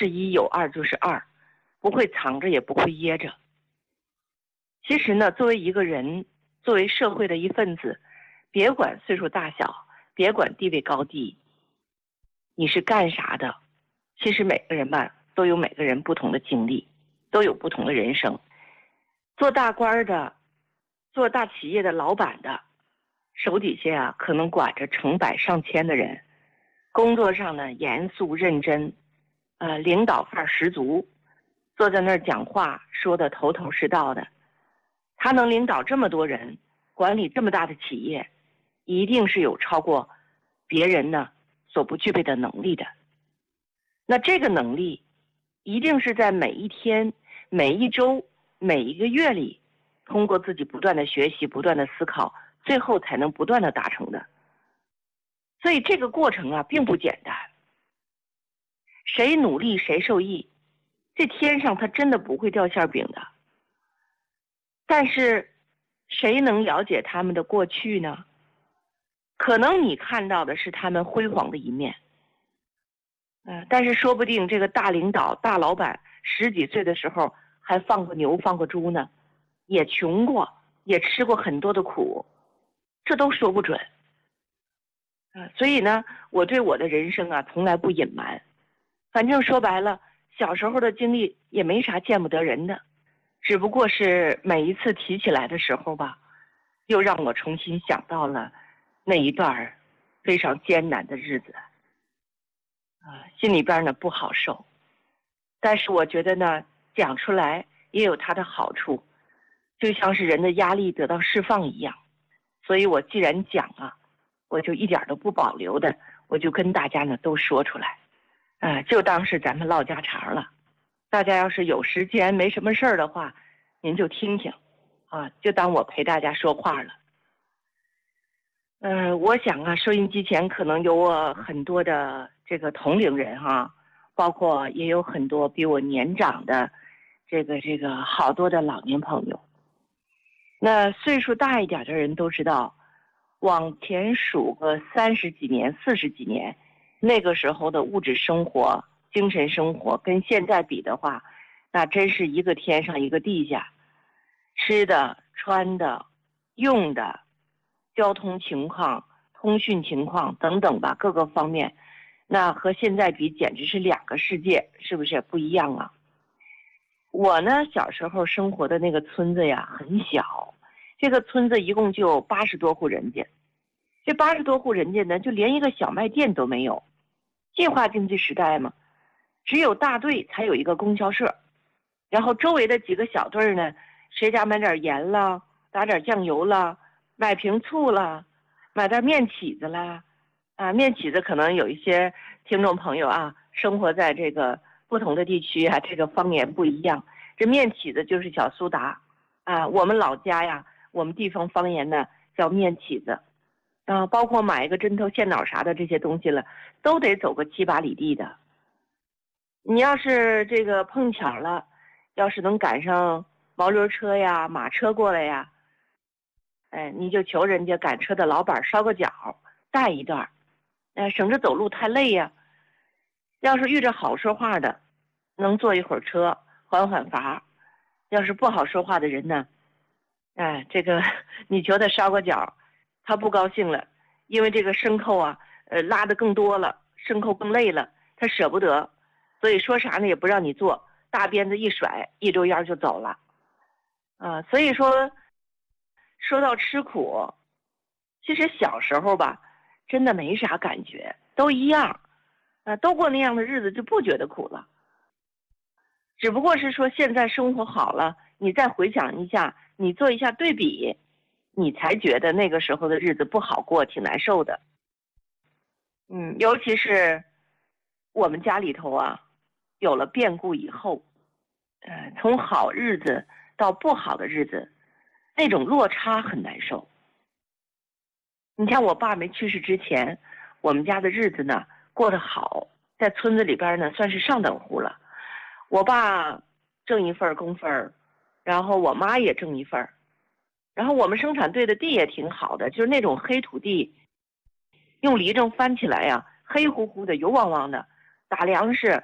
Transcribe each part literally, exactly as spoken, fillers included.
是一，有二就是二，不会藏着也不会掖着。其实呢，作为一个人，作为社会的一份子，别管岁数大小，别管地位高低，你是干啥的，其实每个人吧都有每个人不同的经历，都有不同的人生。做大官的，做大企业的老板的，手底下啊可能管着成百上千的人，工作上呢严肃认真，呃，领导范儿十足，坐在那儿讲话说的头头是道的。他能领导这么多人，管理这么大的企业，一定是有超过别人呢所不具备的能力的。那这个能力一定是在每一天、每一周、每一个月里，通过自己不断的学习、不断的思考，最后才能不断的达成的。所以这个过程啊并不简单，谁努力谁受益，这天上它真的不会掉馅饼的。但是谁能了解他们的过去呢？可能你看到的是他们辉煌的一面，呃、但是说不定这个大领导大老板十几岁的时候还放过牛放过猪呢，也穷过，也吃过很多的苦，这都说不准。呃、所以呢，我对我的人生啊从来不隐瞒，反正说白了，小时候的经历也没啥见不得人的，只不过是每一次提起来的时候吧，又让我重新想到了那一段非常艰难的日子，啊，心里边呢不好受。但是我觉得呢，讲出来也有它的好处，就像是人的压力得到释放一样。所以我既然讲啊，我就一点都不保留的，我就跟大家呢都说出来，啊，就当是咱们唠家常了。大家要是有时间没什么事儿的话，您就听听，啊，就当我陪大家说话了。嗯、呃，我想啊，收音机前可能有我很多的这个同龄人哈、啊，包括也有很多比我年长的，这个这个好多的老年朋友。那岁数大一点的人都知道，往前数个三十几年、四十几年，那个时候的物质生活、精神生活跟现在比的话，那真是一个天上一个地下。吃的、穿的、用的、交通情况、通讯情况等等吧，各个方面，那和现在比简直是两个世界，是不是不一样啊？我呢，小时候生活的那个村子呀，很小，这个村子一共就八十多户人家，这八十多户人家呢，就连一个小卖店都没有。计划经济时代嘛，只有大队才有一个供销社，然后周围的几个小队呢，谁家买点盐了，打点酱油了，买瓶醋了，买点面起子了，啊，面起子可能有一些听众朋友啊，生活在这个不同的地区啊，这个方言不一样。这面起子就是小苏打，啊，我们老家呀，我们地方方言呢叫面起子，啊，包括买一个针头线脑啥的这些东西了，都得走个七八里地的。你要是这个碰巧了，要是能赶上毛驴车呀、马车过来呀，哎，你就求人家赶车的老板捎个脚，带一段，哎，省着走路太累呀。要是遇着好说话的，能坐一会儿车，缓缓乏；要是不好说话的人呢，哎，这个你求他捎个脚，他不高兴了，因为这个牲口啊，呃，拉得更多了，牲口更累了，他舍不得，所以说啥呢也不让你做，大鞭子一甩，一溜烟就走了。啊，所以说，说到吃苦，其实小时候吧，真的没啥感觉，都一样，啊，都过那样的日子就不觉得苦了。只不过是说现在生活好了，你再回想一下，你做一下对比，你才觉得那个时候的日子不好过，挺难受的。嗯，尤其是我们家里头啊，有了变故以后，呃，从好日子到不好的日子，那种落差很难受。你像我爸没去世之前，我们家的日子呢过得好，在村子里边呢算是上等户了。我爸挣一份工分，然后我妈也挣一份，然后我们生产队的地也挺好的，就是那种黑土地，用犁正翻起来呀，黑乎乎的油汪汪的，打粮食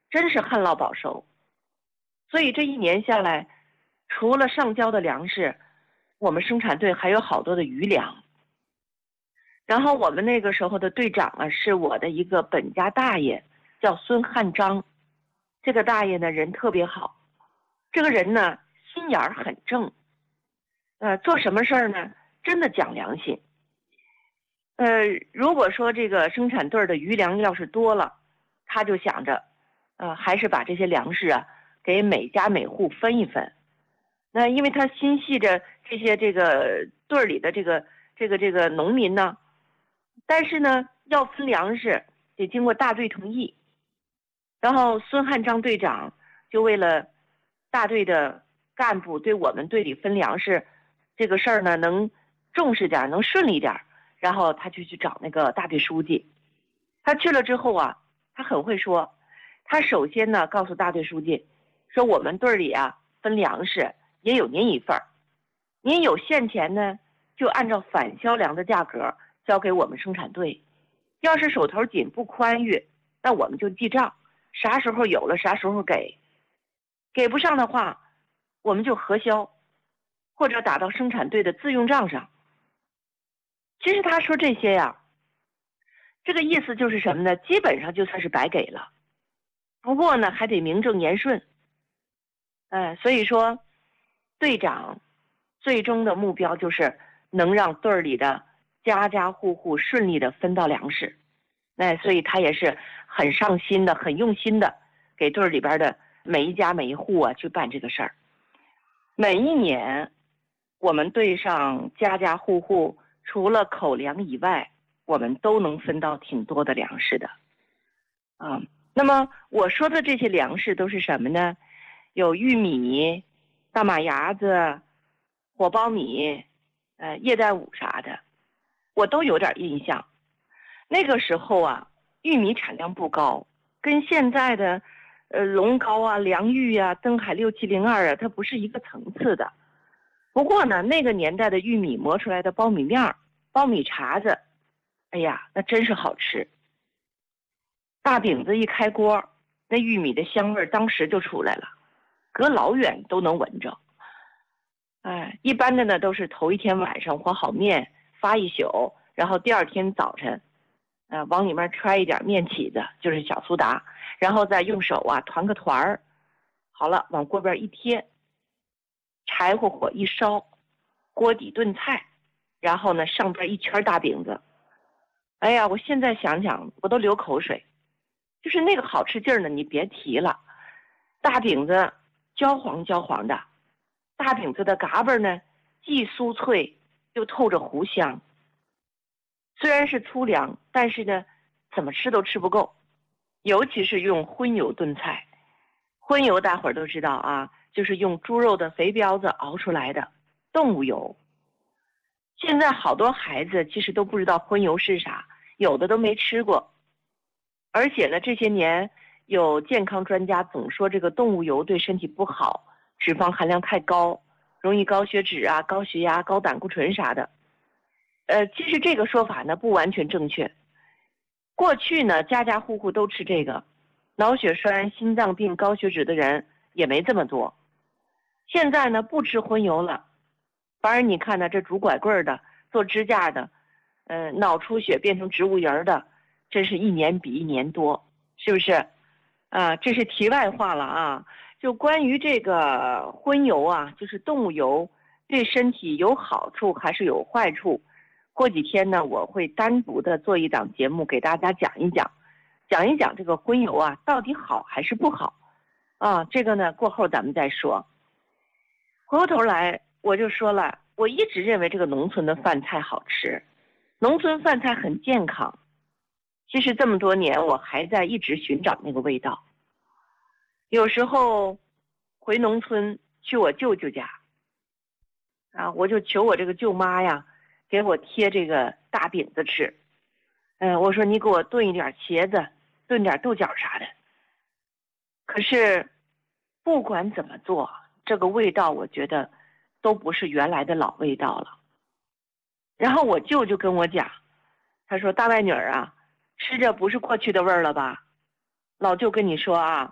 真是旱涝保收。所以这一年下来，除了上交的粮食，我们生产队还有好多的余粮。然后我们那个时候的队长啊，是我的一个本家大爷，叫孙汉章。这个大爷呢，人特别好，这个人呢，心眼儿很正，呃，做什么事儿呢，真的讲良心。呃，如果说这个生产队的余粮要是多了，他就想着，呃，还是把这些粮食啊，给每家每户分一分。那因为他心系着这些这个队里的这个这个这个农民呢，但是呢，要分粮食得经过大队同意。然后孙汉章队长就为了大队的干部对我们队里分粮食这个事儿呢，能重视点，能顺利点，然后他就去找那个大队书记。他去了之后啊，他很会说。他首先呢告诉大队书记说，我们队里啊分粮食也有您一份儿，您有现钱呢，就按照返销粮的价格交给我们生产队。要是手头紧不宽裕，那我们就记账，啥时候有了啥时候给，给不上的话，我们就核销，或者打到生产队的自用账上。其实他说这些呀，这个意思就是什么呢？基本上就算是白给了，不过呢还得名正言顺。呃，所以说队长最终的目标就是能让队里的家家户户顺利的分到粮食。那所以他也是很上心的，很用心的给队里边的每一家每一户啊去办这个事儿。每一年我们队上家家户户除了口粮以外，我们都能分到挺多的粮食的啊。那么我说的这些粮食都是什么呢？有玉米、大马牙子、火苞米、呃叶氮五啥的，我都有点印象。那个时候啊，玉米产量不高，跟现在的呃龙高啊、良玉啊、登海六七零二啊，它不是一个层次的。不过呢，那个年代的玉米磨出来的苞米面、苞米碴子，哎呀，那真是好吃。大饼子一开锅，那玉米的香味当时就出来了，隔老远都能闻着。哎，一般的呢都是头一天晚上和好面发一宿，然后第二天早晨呃，往里面揣一点面起子，就是小苏打，然后再用手啊团个团儿，好了，往锅边一贴，柴火火一烧，锅底炖菜，然后呢上边一圈大饼子。哎呀，我现在想想我都流口水，就是那个好吃劲儿呢，你别提了。大饼子焦黄焦黄的，大饼子的嘎巴呢既酥脆又透着糊香。虽然是粗粮，但是呢，怎么吃都吃不够，尤其是用荤油炖菜。荤油大伙儿都知道啊，就是用猪肉的肥膘子熬出来的动物油。现在好多孩子其实都不知道荤油是啥，有的都没吃过。而且呢，这些年有健康专家总说这个动物油对身体不好，脂肪含量太高，容易高血脂啊、高血压、高胆固醇啥的。呃，其实这个说法呢不完全正确。过去呢，家家户户都吃这个，脑血栓、心脏病、高血脂的人也没这么多。现在呢，不吃荤油了，反而你看呢，这拄拐棍的、做支架的，呃，脑出血变成植物人的，真是一年比一年多，是不是？啊，这是题外话了啊。就关于这个荤油啊，就是动物油，对身体有好处还是有坏处？过几天呢，我会单独的做一档节目给大家讲一讲，讲一讲这个荤油啊到底好还是不好啊？这个呢过后咱们再说。回过头来我就说了，我一直认为这个农村的饭菜好吃，农村饭菜很健康。其实这么多年我还在一直寻找那个味道。有时候回农村去我舅舅家啊，我就求我这个舅妈呀给我贴这个大饼子吃。嗯，我说你给我炖一点茄子，炖点豆角啥的。可是不管怎么做，这个味道我觉得都不是原来的老味道了。然后我舅就跟我讲，他说大外女儿啊，吃着不是过去的味儿了吧？老舅跟你说啊，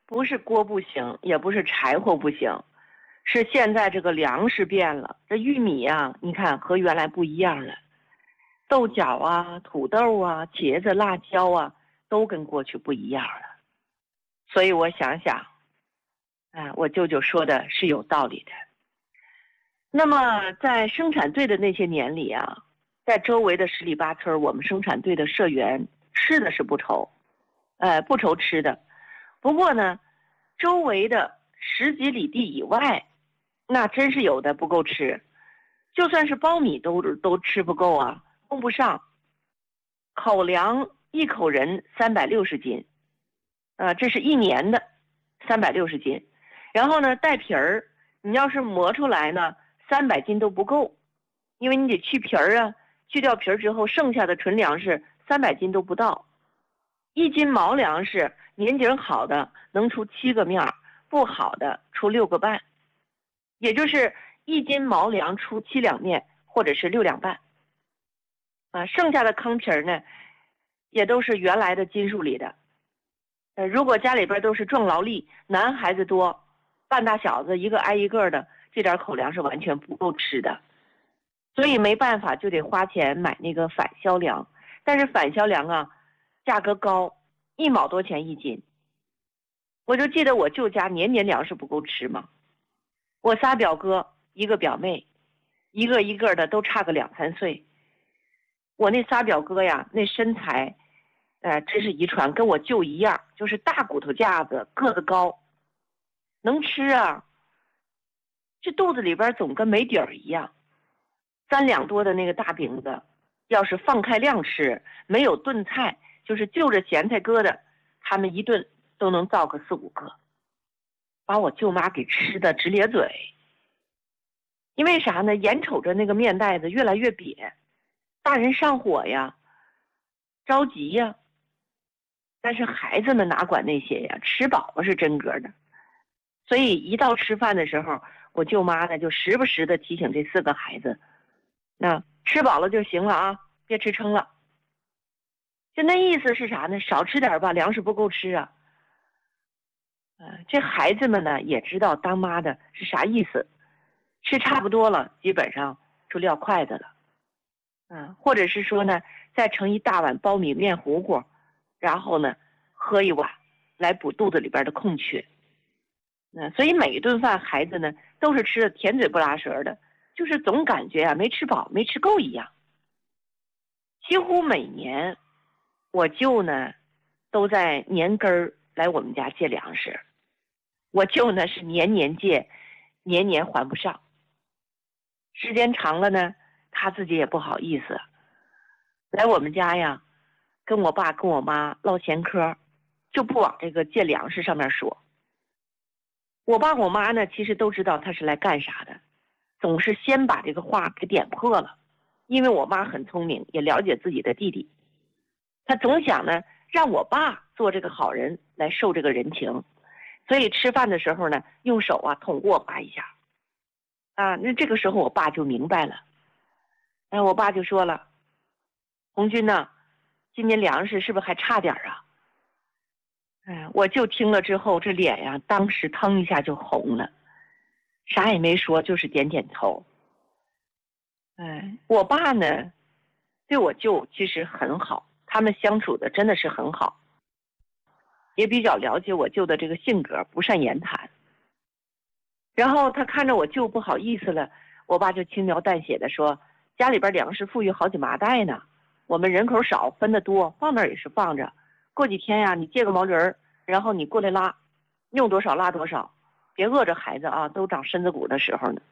不是锅不行，也不是柴火不行，是现在这个粮食变了，这玉米啊，你看和原来不一样了，豆角啊、土豆啊、茄子、辣椒啊，都跟过去不一样了。所以我想想，啊，我舅舅说的是有道理的。那么在生产队的那些年里啊，在周围的十里八村，我们生产队的社员吃的是不愁，呃，不愁吃的。不过呢，周围的十几里地以外，那真是有的不够吃，就算是苞米都都吃不够啊，供不上。口粮一口人三百六十斤，啊、呃，这是一年的三百六十斤。然后呢，带皮儿，你要是磨出来呢，三百斤都不够，因为你得去皮儿啊，去掉皮儿之后，剩下的纯粮食三百斤都不到。一斤毛粮食年景好的能出七个面，不好的出六个半，也就是一斤毛粮出七两面，或者是六两半。啊，剩下的糠皮儿呢，也都是原来的金属里的。呃，如果家里边都是壮劳力，男孩子多，半大小子一个挨一个的，这点口粮是完全不够吃的。所以没办法，就得花钱买那个返销粮。但是返销粮啊，价格高，一毛多钱一斤。我就记得我舅家年年粮食不够吃嘛。我仨表哥，一个表妹，一个一个的都差个两三岁。我那仨表哥呀，那身材，呃，真是遗传，跟我舅一样，就是大骨头架子，个子高，能吃啊。这肚子里边总跟没底儿一样。三两多的那个大饼子，要是放开量吃，没有炖菜，就是就着咸菜疙瘩，他们一顿都能造个四五个，把我舅妈给吃的直咧嘴。因为啥呢？眼瞅着那个面袋子越来越瘪，大人上火呀，着急呀。但是孩子们哪管那些呀，吃饱了是真格的。所以一到吃饭的时候，我舅妈呢就时不时的提醒这四个孩子，那吃饱了就行了啊，别吃撑了。就那意思是啥呢？少吃点吧，粮食不够吃啊。呃，这孩子们呢也知道当妈的是啥意思，吃差不多了，基本上就撂筷子了。嗯、呃，或者是说呢，再盛一大碗苞米面糊糊，然后呢喝一碗，来补肚子里边的空缺。嗯、呃，所以每一顿饭孩子呢都是吃的甜嘴不拉舌的，就是总感觉啊没吃饱没吃够一样。几乎每年我舅呢都在年根儿来我们家借粮食，我舅呢是年年借，年年还不上。时间长了呢，他自己也不好意思来我们家呀，跟我爸跟我妈唠闲嗑，就不往这个借粮食上面说。我爸我妈呢其实都知道他是来干啥的，总是先把这个话给点破了。因为我妈很聪明，也了解自己的弟弟，她总想呢让我爸做这个好人来受这个人情，所以吃饭的时候呢用手啊捅过我爸一下啊。那这个时候我爸就明白了，哎，我爸就说了，红军呢今年粮食是不是还差点啊？哎，我就听了之后这脸呀当时腾一下就红了，啥也没说，就是点点头。哎，我爸呢对我舅其实很好，他们相处的真的是很好，也比较了解我舅的这个性格，不善言谈。然后他看着我舅不好意思了，我爸就轻描淡写的说，家里边粮食富裕好几麻袋呢，我们人口少分得多，放那儿也是放着，过几天呀你借个毛人儿，然后你过来拉，用多少拉多少，别饿着孩子啊，都长身子骨的时候呢。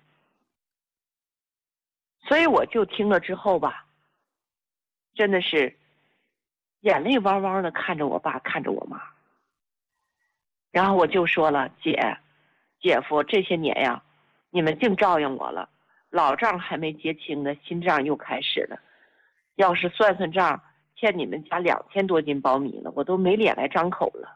所以我就听了之后吧，真的是眼泪汪汪的看着我爸看着我妈。然后我就说了，姐姐夫这些年呀你们净照应我了，老账还没结清呢，新账又开始了，要是算算账欠你们家两千多斤苞米了，我都没脸来张口了。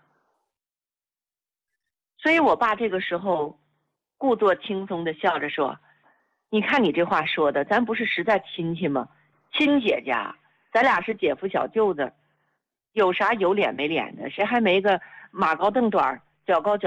所以我爸这个时候故作轻松的笑着说，你看你这话说的，咱不是实在亲戚吗？亲姐家，咱俩是姐夫小舅子，有啥有脸没脸的？谁还没个马高凳短脚高脚